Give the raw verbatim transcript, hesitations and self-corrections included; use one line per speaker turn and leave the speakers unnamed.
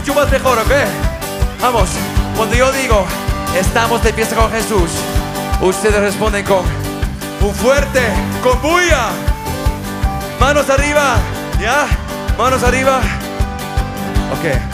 Mucho más mejor, ¿ok? Vamos, cuando yo digo estamos de fiesta con Jesús, ustedes responden con un fuerte, con bulla. Manos arriba, ¿ya? Manos arriba. Ok.